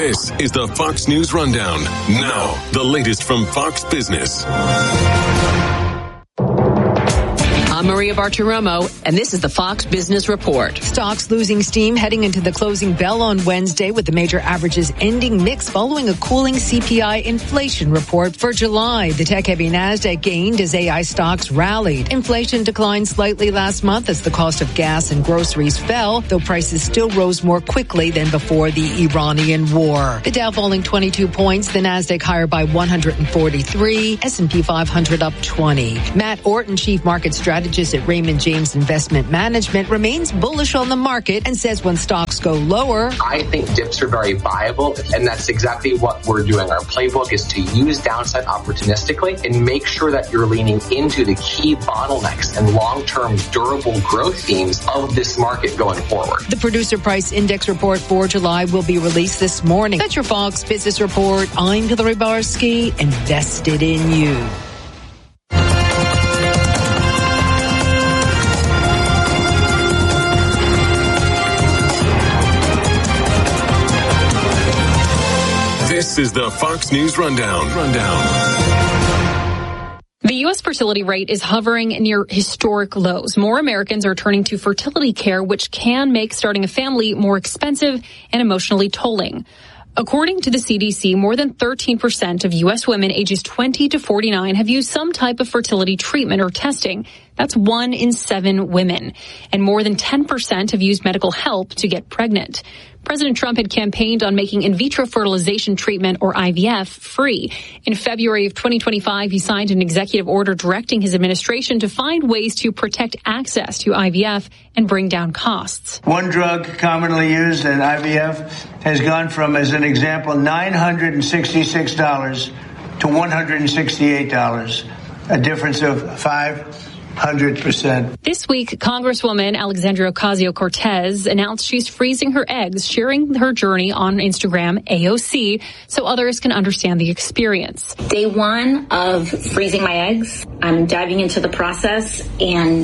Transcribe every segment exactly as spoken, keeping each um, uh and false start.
This is the Fox News Rundown. Now, the latest from Fox Business. I'm Maria Bartiromo, and this is the Fox Business Report. Stocks losing steam heading into the closing bell on Wednesday, with the major averages ending mixed following a cooling C P I inflation report for July. The tech-heavy NASDAQ gained as A I stocks rallied. Inflation declined slightly last month as the cost of gas and groceries fell, though prices still rose more quickly than before the Iranian war. The Dow falling twenty-two points, the NASDAQ higher by one hundred forty-three, S and P five hundred up twenty. Matt Orton, chief market strategist at Raymond James Investment Management, remains bullish on the market and says when stocks go lower, I think dips are very viable, and that's exactly what we're doing. Our playbook is to use downside opportunistically and make sure that you're leaning into the key bottlenecks and long-term durable growth themes of this market going forward. The Producer Price Index report for July will be released this morning. That's your Fox Business Report. I'm Hillary Barsky, invested in you. This is the Fox News Rundown. Rundown. The U S fertility rate is hovering near historic lows. More Americans are turning to fertility care, which can make starting a family more expensive and emotionally tolling. According to the C D C, more than thirteen percent of U S women ages twenty to forty-nine have used some type of fertility treatment or testing. That's one in seven women. And more than ten percent have used medical help to get pregnant. President Trump had campaigned on making in vitro fertilization treatment, or I V F, free. In February of twenty twenty-five, he signed an executive order directing his administration to find ways to protect access to I V F and bring down costs. One drug commonly used in I V F has gone from, as an example, nine hundred sixty-six dollars to one hundred sixty-eight dollars, a difference of five hundred percent. This week, Congresswoman Alexandria Ocasio-Cortez announced she's freezing her eggs, sharing her journey on Instagram, A O C, so others can understand the experience. Day one of freezing my eggs, I'm diving into the process, and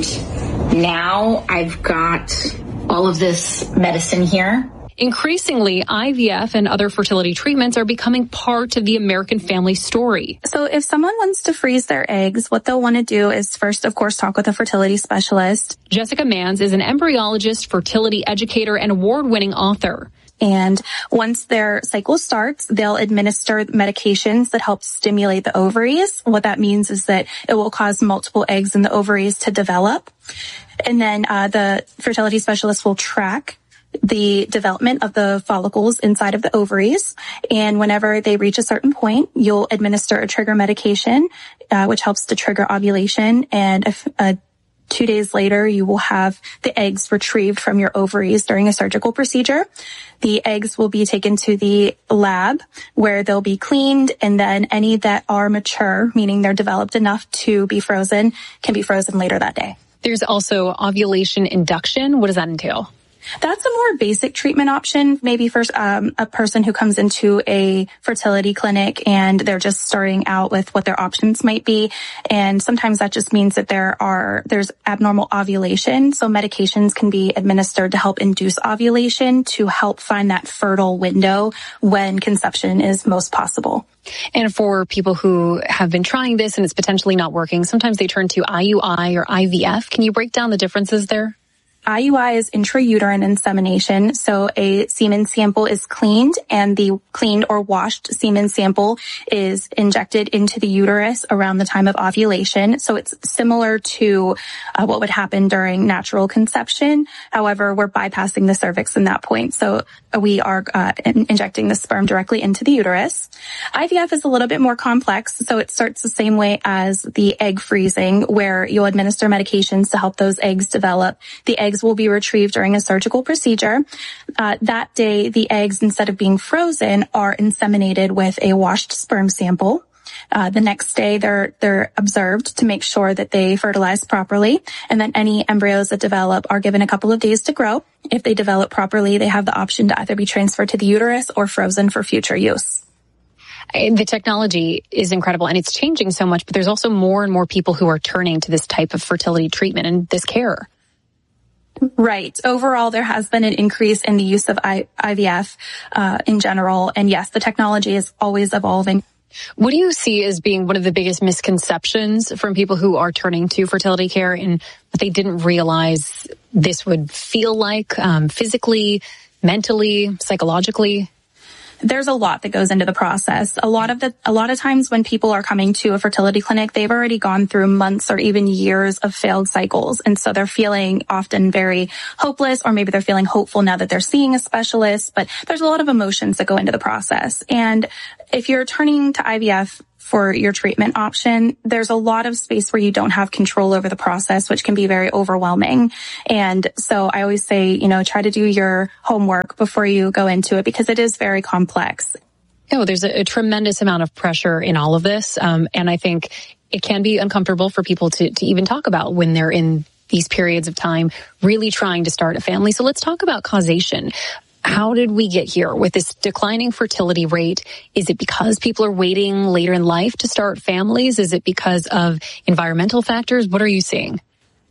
now I've got all of this medicine here. Increasingly, I V F and other fertility treatments are becoming part of the American family story. So if someone wants to freeze their eggs, what they'll want to do is first, of course, talk with a fertility specialist. Jessica Manns is an embryologist, fertility educator, and award-winning author. And once their cycle starts, they'll administer medications that help stimulate the ovaries. What that means is that it will cause multiple eggs in the ovaries to develop. And then uh, the fertility specialist will track the development of the follicles inside of the ovaries. And whenever they reach a certain point, you'll administer a trigger medication, uh, which helps to trigger ovulation. And if, uh, two days later, you will have the eggs retrieved from your ovaries during a surgical procedure. The eggs will be taken to the lab where they'll be cleaned, and then any that are mature, meaning they're developed enough to be frozen, can be frozen later that day. There's also ovulation induction. What does that entail? That's a more basic treatment option. Maybe for um, a person who comes into a fertility clinic and they're just starting out with what their options might be. And sometimes that just means that there are, there's abnormal ovulation. So medications can be administered to help induce ovulation to help find that fertile window when conception is most possible. And for people who have been trying this and it's potentially not working, sometimes they turn to I U I or I V F. Can you break down the differences there? I U I is intrauterine insemination. So a semen sample is cleaned, and the cleaned or washed semen sample is injected into the uterus around the time of ovulation. So it's similar to uh, what would happen during natural conception. However, we're bypassing the cervix in that point. So we are uh, in- injecting the sperm directly into the uterus. I V F is a little bit more complex. So it starts the same way as the egg freezing, where you'll administer medications to help those eggs develop. The eggs will be retrieved during a surgical procedure. Uh, that day, the eggs, instead of being frozen, are inseminated with a washed sperm sample. Uh, the next day, they're they're observed to make sure that they fertilize properly. And then any embryos that develop are given a couple of days to grow. If they develop properly, they have the option to either be transferred to the uterus or frozen for future use. The technology is incredible and it's changing so much, but there's also more and more people who are turning to this type of fertility treatment and this care. Right. Overall, there has been an increase in the use of I- IVF uh, in general. And yes, the technology is always evolving. What do you see as being one of the biggest misconceptions from people who are turning to fertility care and what they didn't realize this would feel like um, physically, mentally, psychologically? There's a lot that goes into the process. A lot of the, a lot of times when people are coming to a fertility clinic, they've already gone through months or even years of failed cycles. And so they're feeling often very hopeless, or maybe they're feeling hopeful now that they're seeing a specialist, but there's a lot of emotions that go into the process. And if you're turning to I V F for your treatment option, there's a lot of space where you don't have control over the process, which can be very overwhelming. And so I always say, you know, try to do your homework before you go into it, because it is very complex. Oh, there's a, a tremendous amount of pressure in all of this. Um, and I think it can be uncomfortable for people to, to even talk about when they're in these periods of time really trying to start a family. So let's talk about causation. How did we get here with this declining fertility rate? Is it because people are waiting later in life to start families? Is it because of environmental factors? What are you seeing?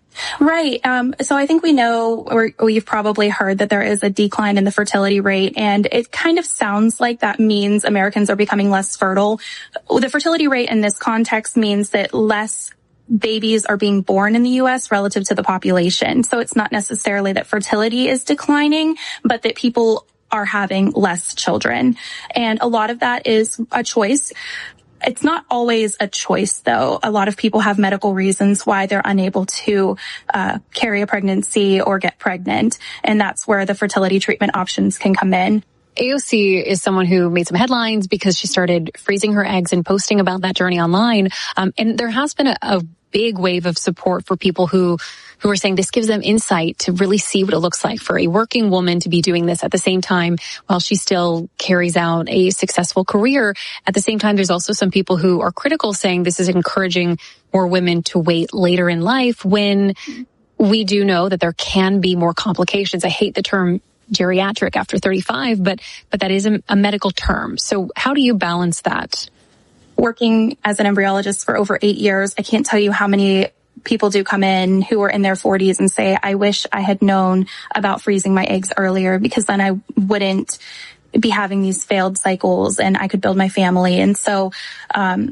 Right. Um, so I think we know, or we've probably heard that there is a decline in the fertility rate, and it kind of sounds like that means Americans are becoming less fertile. The fertility rate in this context means that less babies are being born in the U S relative to the population. So it's not necessarily that fertility is declining, but that people are having less children. And a lot of that is a choice. It's not always a choice, though. A lot of people have medical reasons why they're unable to uh, carry a pregnancy or get pregnant. And that's where the fertility treatment options can come in. A O C is someone who made some headlines because she started freezing her eggs and posting about that journey online. Um, and there has been a, a big wave of support for people who who are saying this gives them insight to really see what it looks like for a working woman to be doing this at the same time while she still carries out a successful career. At the same time, there's also some people who are critical, saying this is encouraging more women to wait later in life, when we do know that there can be more complications. I hate the term geriatric after thirty-five, but but that is a, a medical term. So how do you balance that? Working as an embryologist for over eight years, I can't tell you how many people do come in who are in their forties and say, I wish I had known about freezing my eggs earlier, because then I wouldn't be having these failed cycles and I could build my family. And so, um,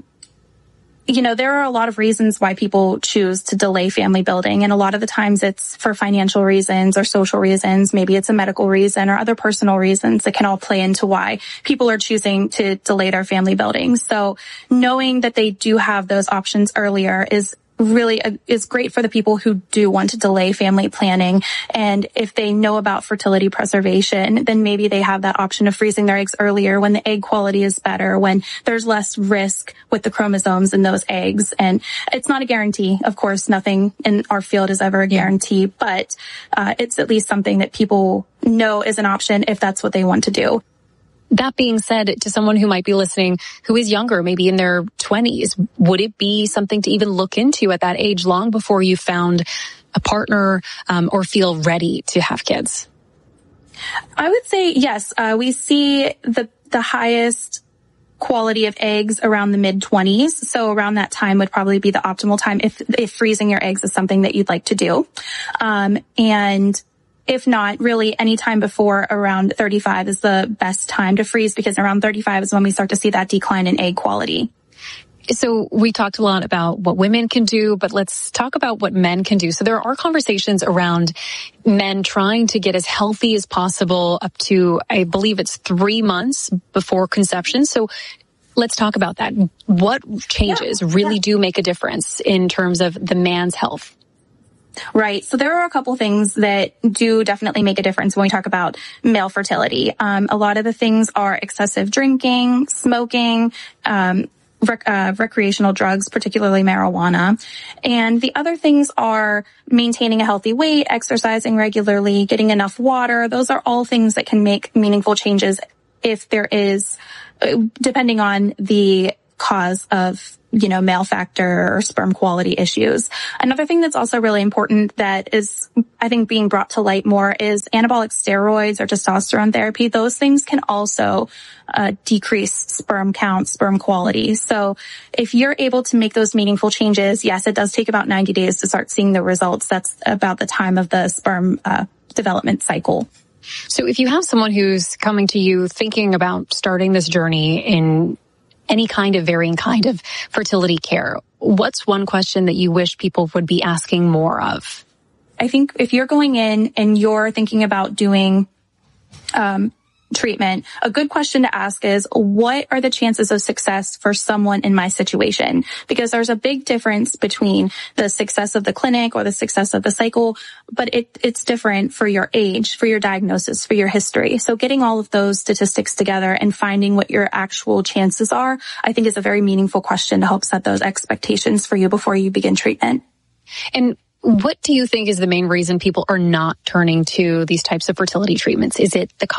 you know, there are a lot of reasons why people choose to delay family building. And a lot of the times it's for financial reasons or social reasons. Maybe it's a medical reason or other personal reasons that can all play into why people are choosing to delay their family building. So knowing that they do have those options earlier is really a, is great for the people who do want to delay family planning. And if they know about fertility preservation, then maybe they have that option of freezing their eggs earlier when the egg quality is better, when there's less risk with the chromosomes in those eggs. And it's not a guarantee. Of course, nothing in our field is ever a guarantee, but uh, it's at least something that people know is an option if that's what they want to do. That being said, to someone who might be listening who is younger, maybe in their twenties, would it be something to even look into at that age, long before you found a partner um, or feel ready to have kids? I would say yes. Uh, we see the the highest quality of eggs around the mid twenties. So around that time would probably be the optimal time if if freezing your eggs is something that you'd like to do. Um, and If not, really any time before around thirty-five is the best time to freeze, because around thirty-five is when we start to see that decline in egg quality. So we talked a lot about what women can do, but let's talk about what men can do. So there are conversations around men trying to get as healthy as possible up to, I believe it's three months before conception. So let's talk about that. What changes yeah, really yeah. do make a difference in terms of the man's health? Right. So there are a couple things that do definitely make a difference when we talk about male fertility. Um, a lot of the things are excessive drinking, smoking, um, rec- uh, recreational drugs, particularly marijuana. And the other things are maintaining a healthy weight, exercising regularly, getting enough water. Those are all things that can make meaningful changes if there is, depending on the cause of you know, male factor or sperm quality issues. Another thing that's also really important that is, I think, being brought to light more is anabolic steroids or testosterone therapy. Those things can also uh, decrease sperm count, sperm quality. So if you're able to make those meaningful changes, yes, it does take about ninety days to start seeing the results. That's about the time of the sperm uh, development cycle. So if you have someone who's coming to you thinking about starting this journey in any kind of varying kind of fertility care, what's one question that you wish people would be asking more of? I think if you're going in and you're thinking about doing um treatment, a good question to ask is, what are the chances of success for someone in my situation? Because there's a big difference between the success of the clinic or the success of the cycle, but it, it's different for your age, for your diagnosis, for your history. So getting all of those statistics together and finding what your actual chances are, I think is a very meaningful question to help set those expectations for you before you begin treatment. And what do you think is the main reason people are not turning to these types of fertility treatments? Is it the